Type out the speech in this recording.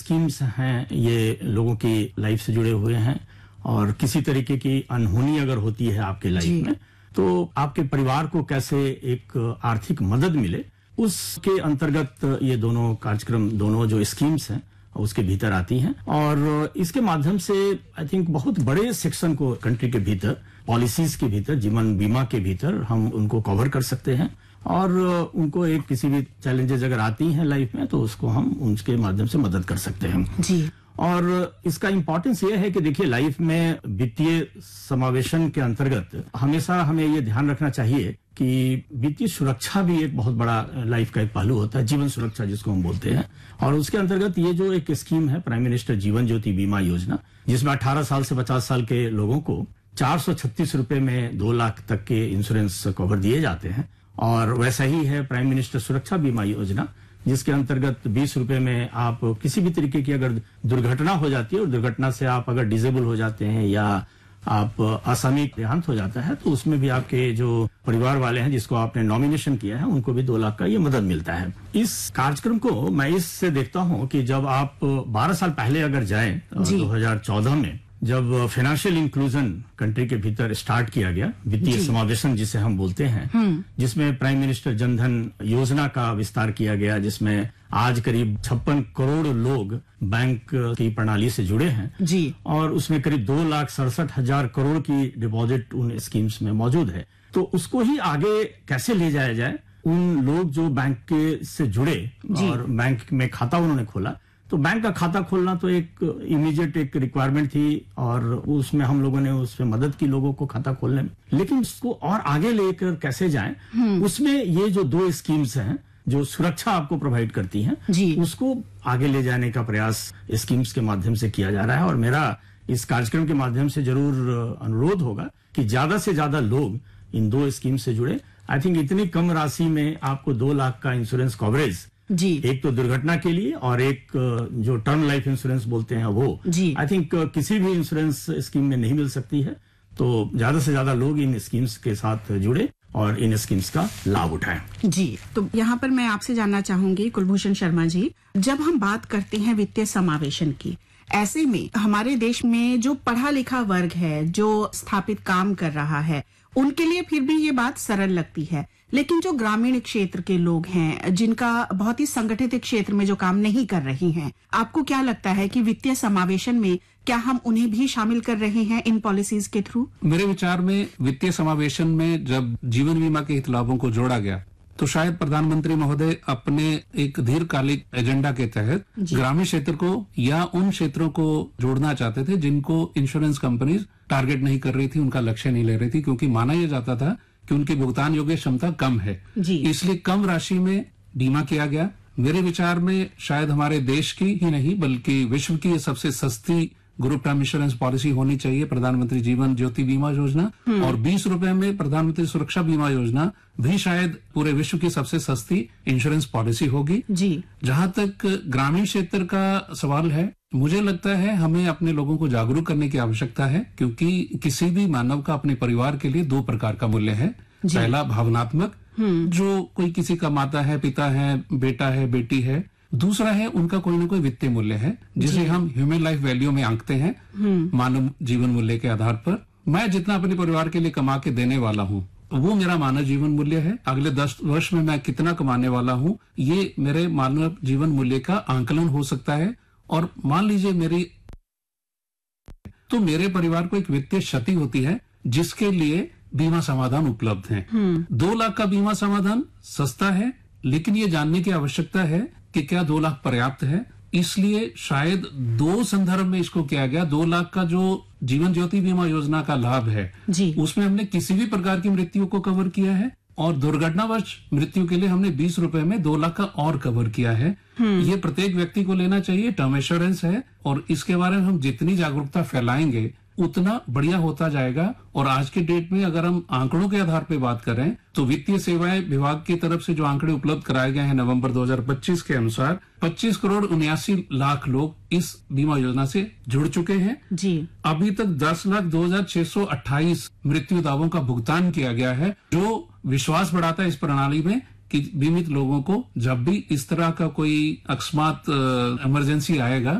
Schemes हैं ये लोगों की लाइफ से जुड़े हुए हैं और किसी तरीके की अनहोनी अगर होती है आपके लाइफ में तो आपके परिवार को कैसे एक आर्थिक मदद मिले, उसके अंतर्गत ये दोनों कार्यक्रम, दोनों जो स्कीम्स हैं उसके भीतर आती हैं। और इसके माध्यम से आई थिंक बहुत बड़े सेक्शन को कंट्री के भीतर, पॉलिसीज के भीतर, जीवन बीमा के भीतर हम उनको कवर कर सकते हैं और उनको एक किसी भी चैलेंजेस अगर आती हैं लाइफ में तो उसको हम उनके माध्यम से मदद कर सकते हैं जी। और इसका इंपॉर्टेंस ये है कि देखिए लाइफ में वित्तीय समावेशन के अंतर्गत हमेशा हमें ये ध्यान रखना चाहिए कि वित्तीय सुरक्षा भी एक बहुत बड़ा लाइफ का एक पहलू होता है, जीवन सुरक्षा जिसको हम बोलते हैं। और उसके अंतर्गत ये जो एक स्कीम है प्राइम मिनिस्टर जीवन ज्योति बीमा योजना, जिसमें 18 साल से 50 साल के लोगों को 436 रुपए में 2 लाख तक के इंश्योरेंस कवर दिए जाते हैं। और वैसा ही है प्राइम मिनिस्टर सुरक्षा बीमा योजना, जिसके अंतर्गत 20 रुपए में आप किसी भी तरीके की अगर दुर्घटना हो जाती है और दुर्घटना से आप अगर डिसेबल हो जाते हैं या आप असामयिक देहांत हो जाता है तो उसमें भी आपके जो परिवार वाले हैं जिसको आपने नॉमिनेशन किया है उनको भी 2 लाख का ये मदद मिलता है। इस कार्यक्रम को मैं इससे देखता हूं कि जब आप 12 साल पहले अगर जाएं 2014 में, जब फाइनेंशियल इंक्लूजन कंट्री के भीतर स्टार्ट किया गया, वित्तीय समावेशन जिसे हम बोलते हैं, जिसमें प्राइम मिनिस्टर जनधन योजना का विस्तार किया गया, जिसमें आज करीब 56 करोड़ लोग बैंक की प्रणाली से जुड़े हैं जी। और उसमें करीब 2,67,000 करोड़ की डिपॉजिट उन स्कीम्स में मौजूद है। तो उसको ही आगे कैसे ले जाया जाए, उन लोग जो बैंक के से जुड़े और बैंक में खाता उन्होंने खोला, तो बैंक का खाता खोलना तो एक इमीडिएट एक रिक्वायरमेंट थी और उसमें हम लोगों ने उसमें मदद की लोगों को खाता खोलने में। लेकिन उसको और आगे लेकर कैसे जाएं, उसमें ये जो 2 स्कीम्स हैं जो सुरक्षा आपको प्रोवाइड करती हैं, उसको आगे ले जाने का प्रयास स्कीम्स के माध्यम से किया जा रहा है। और मेरा इस कार्यक्रम के माध्यम से जरूर अनुरोध होगा कि ज्यादा से ज्यादा लोग इन 2 स्कीम से जुड़े। आई थिंक इतनी कम राशि में आपको 2 लाख का इंश्योरेंस कवरेज, एक तो दुर्घटना के लिए और एक जो टर्म लाइफ इंश्योरेंस बोलते हैं वो, आई थिंक किसी भी इंश्योरेंस स्कीम में नहीं मिल सकती है। तो ज्यादा से ज्यादा लोग इन स्कीम्स के साथ जुड़े और इन स्कीम्स का लाभ उठाएं। जी, तो यहाँ पर मैं आपसे जानना चाहूंगी कुलभूषण शर्मा जी, जब हम बात करते हैं वित्तीय समावेशन की, ऐसे में हमारे देश में जो पढ़ा लिखा वर्ग है, जो स्थापित काम कर रहा है, उनके लिए फिर भी ये बात सरल लगती है। लेकिन जो ग्रामीण क्षेत्र के लोग हैं, जिनका बहुत ही संगठित क्षेत्र में जो काम नहीं कर रही हैं, आपको क्या लगता है कि वित्तीय समावेशन में क्या हम उन्हें भी शामिल कर रहे हैं इन पॉलिसीज के थ्रू? मेरे विचार में वित्तीय समावेशन में जब जीवन बीमा के हित लाभों को जोड़ा गया तो शायद प्रधानमंत्री महोदय अपने एक दीर्घकालिक एजेंडा के तहत ग्रामीण क्षेत्र को या उन क्षेत्रों को जोड़ना चाहते थे जिनको इंश्योरेंस कंपनीज टारगेट नहीं कर रही थी, उनका लक्ष्य नहीं ले रही थी, क्योंकि माना यह जाता था कि उनकी भुगतान योग्य क्षमता कम है। इसलिए कम राशि में बीमा किया गया। मेरे विचार में शायद हमारे देश की ही नहीं बल्कि विश्व की सबसे सस्ती ग्रुप टर्म इंश्योरेंस पॉलिसी होनी चाहिए प्रधानमंत्री जीवन ज्योति बीमा योजना। और 20 रुपए में प्रधानमंत्री सुरक्षा बीमा योजना भी शायद पूरे विश्व की सबसे सस्ती इंश्योरेंस पॉलिसी होगी। जहां तक ग्रामीण क्षेत्र का सवाल है, मुझे लगता है हमें अपने लोगों को जागरूक करने की आवश्यकता है, क्योंकि किसी भी मानव का अपने परिवार के लिए 2 प्रकार का मूल्य है। पहला भावनात्मक, जो कोई किसी का माता है, पिता है, बेटा है, बेटी है। दूसरा है उनका कोई ना कोई वित्तीय मूल्य है, जिसे हम ह्यूमन लाइफ वैल्यू में आंकते हैं, मानव जीवन मूल्य के आधार पर। मैं जितना अपने परिवार के लिए कमा के देने वाला हूँ वो मेरा मानव जीवन मूल्य है। अगले 10 वर्ष में मैं कितना कमाने वाला हूँ ये मेरे मानव जीवन मूल्य का आंकलन हो सकता है। और मान लीजिए मेरे परिवार को एक वित्तीय क्षति होती है जिसके लिए बीमा समाधान उपलब्ध है। 2 लाख का बीमा समाधान सस्ता है, लेकिन ये जानने की आवश्यकता है कि क्या 2 लाख पर्याप्त है। इसलिए शायद 2 संदर्भ में इसको किया गया। 2 लाख का जो जीवन ज्योति बीमा योजना का लाभ है उसमें हमने किसी भी प्रकार की मृत्यु को कवर किया है और दुर्घटनावश मृत्यु के लिए हमने 20 रुपए में 2 लाख का और कवर किया है। ये प्रत्येक व्यक्ति को लेना चाहिए, टर्म इंश्योरेंस है। और इसके बारे में हम जितनी जागरूकता फैलाएंगे उतना बढ़िया होता जाएगा। और आज के डेट में अगर हम आंकड़ों के आधार पर बात करें तो वित्तीय सेवाएं विभाग की तरफ से जो आंकड़े उपलब्ध कराए गए हैं नवंबर 2025 के अनुसार 25 करोड़ 79 लाख लोग इस बीमा योजना से जुड़ चुके हैं। अभी तक 10,02,628 मृत्यु दावों का भुगतान किया गया है, जो विश्वास बढ़ाता है इस प्रणाली में कि बीमित लोगों को जब भी इस तरह का कोई अकस्मात इमरजेंसी आएगा